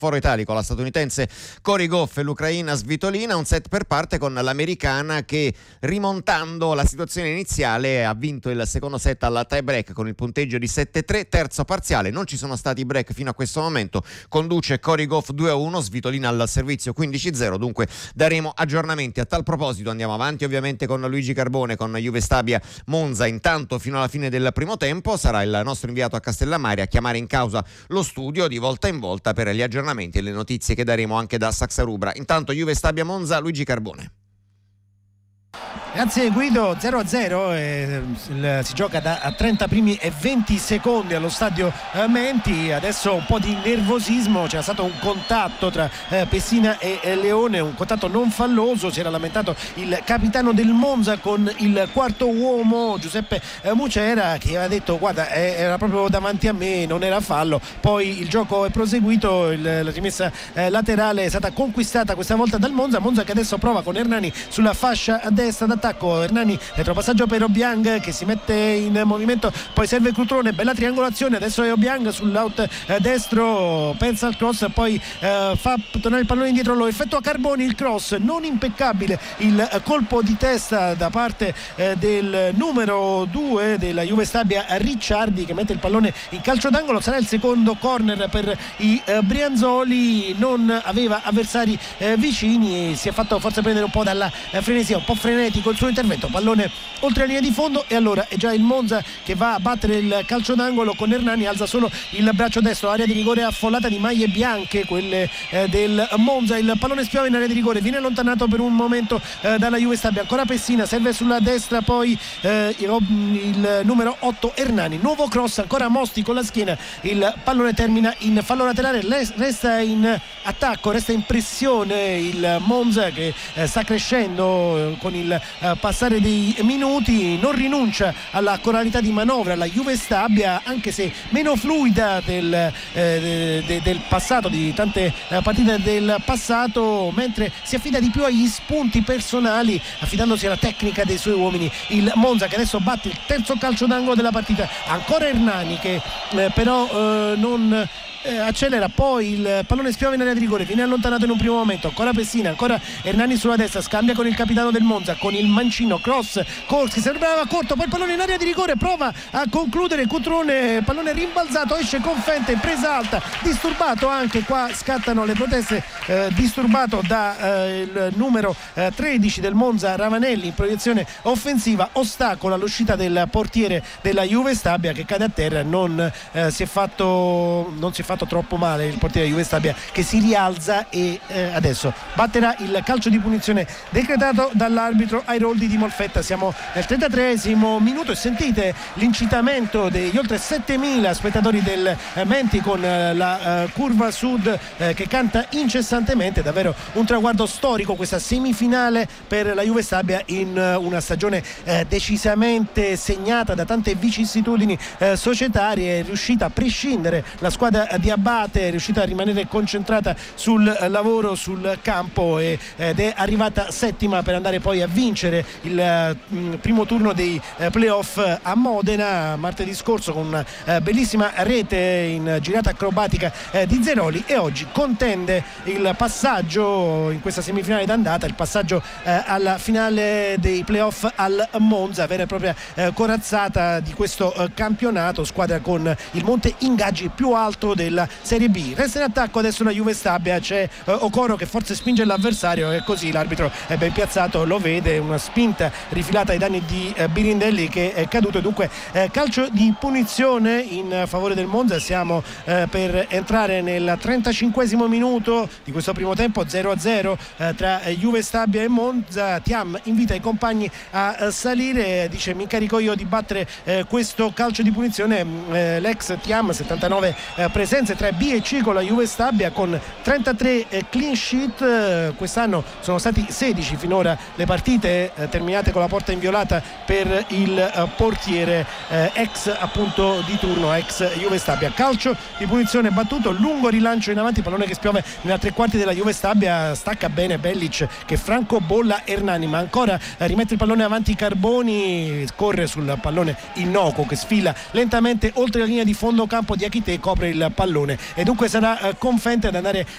Foro Italico, la statunitense Cory Goff e l'ucraina Svitolina, un set per parte con l'americana che, rimontando la situazione iniziale, ha vinto il secondo set al tie break con il punteggio di 7-3, terzo parziale, non ci sono stati break fino a questo momento, conduce Cory Goff 2-1, Svitolina al servizio 15-0, dunque daremo aggiornamenti. A tal proposito andiamo avanti ovviamente con Luigi Carbone, con Juve Stabia Monza. Intanto fino alla fine del primo tempo sarà il nostro inviato a Castellammare a chiamare in causa lo studio di volta in volta per gli aggiornamenti e le notizie che daremo anche da Saxarubra. Intanto Juve Stabia Monza, Luigi Carbone. Grazie Guido, 0-0, si gioca da 30 primi e 20 secondi allo stadio Menti. Adesso un po' di nervosismo, c'era stato un contatto tra Pessina e Leone, un contatto non falloso, si era lamentato il capitano del Monza con il quarto uomo Giuseppe Mucera, che aveva detto guarda era proprio davanti a me, non era fallo. Poi il gioco è proseguito, la rimessa laterale è stata conquistata questa volta dal Monza che adesso prova con Hernani sulla fascia a destra d'attacco. Hernani, retropassaggio per Obiang che si mette in movimento, poi serve Cutrone, bella triangolazione, adesso è Obiang sull'out destro, pensa al cross, poi fa tornare il pallone indietro, lo effettua Carboni, il cross non impeccabile, il colpo di testa da parte del numero 2 della Juve Stabia Ricciardi, che mette il pallone in calcio d'angolo. Sarà il secondo corner per i Brianzoli, non aveva avversari vicini e si è fatto forse prendere un po' dalla frenesia, un po' frenetico il suo intervento, pallone oltre la linea di fondo e allora è già il Monza che va a battere il calcio d'angolo con Hernani, alza solo il braccio destro, area di rigore affollata di maglie bianche, quelle del Monza. Il pallone spiova in area di rigore, viene allontanato per un momento dalla Juve Stabia, ancora Pessina, serve sulla destra, poi il numero 8 Hernani, nuovo cross, ancora Mosti con la schiena, il pallone termina in fallo laterale, resta in attacco, resta in pressione il Monza che sta crescendo con il passare dei minuti, non rinuncia alla coralità di manovra la Juve Stabia, anche se meno fluida del passato, di tante partite del passato, mentre si affida di più agli spunti personali, affidandosi alla tecnica dei suoi uomini. Il Monza che adesso batte il terzo calcio d'angolo della partita, ancora Hernani che però non accelera, poi il pallone spiova in area di rigore, viene allontanato in un primo momento, ancora Pessina, ancora Hernani sulla destra, scambia con il capitano del Monza, con il mancino, cross, Korski, sembrava corto, poi il pallone in area di rigore, prova a concludere Cutrone, pallone rimbalzato, esce con Fente, presa alta, disturbato anche qua, scattano le proteste, disturbato da il numero 13 del Monza Ravanelli in proiezione offensiva, ostacola l'uscita del portiere della Juve Stabia che cade a terra, non si è fatto troppo male il portiere Juve Stabia, che si rialza e adesso batterà il calcio di punizione decretato dall'arbitro Airoldi di Molfetta. Siamo nel 33esimo minuto e sentite l'incitamento degli oltre 7.000 spettatori del Menti con la curva sud che canta incessantemente. Davvero un traguardo storico questa semifinale per la Juve Stabia in una stagione decisamente segnata da tante vicissitudini societarie. È riuscita a prescindere la squadra di Abate, è riuscita a rimanere concentrata sul lavoro sul campo ed è arrivata settima per andare poi a vincere il primo turno dei playoff a Modena martedì scorso con una bellissima rete in girata acrobatica di Zeroli, e oggi contende il passaggio in questa semifinale d'andata, il passaggio alla finale dei playoff al Monza, vera e propria corazzata di questo campionato, squadra con il monte ingaggi più alto della Serie B. Resta in attacco adesso la Juve Stabia, c'è Okoro che forse spinge l'avversario e così l'arbitro è ben piazzato, lo vede, una spinta rifilata ai danni di Birindelli che è caduto, e dunque calcio di punizione in favore del Monza. Siamo per entrare nel 35esimo minuto di questo primo tempo, 0-0 tra Juve Stabia e Monza. Thiam invita i compagni a salire, dice mi incarico io di battere questo calcio di punizione. L'ex Thiam, 79 presenze tra B e C con la Juve Stabia, con 33 clean sheet. Quest'anno sono stati 16 finora le partite terminate con la porta inviolata per il portiere ex appunto di turno, ex Juve Stabia. Calcio di punizione battuto, lungo rilancio in avanti, pallone che spiove nella tre quarti della Juve Stabia, stacca bene Bellic che franco bolla Hernani, ma ancora rimette il pallone avanti Carboni, corre sul pallone innocuo che sfila lentamente oltre la linea di fondo campo di Achite, copre il pallone e dunque sarà Confente ad andare